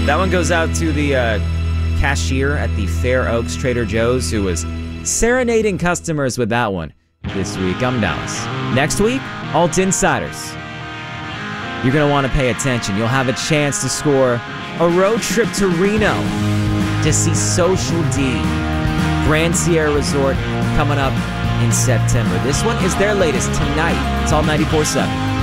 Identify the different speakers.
Speaker 1: That one goes out to the cashier at the Fair Oaks Trader Joe's who was serenading customers with that one this week. I'm Dallas. Next week, Alt Insiders. You're going to want to pay attention. You'll have a chance to score a road trip to Reno to see Social D. Grand Sierra Resort coming up in September. This one is their latest tonight. It's all 94.7.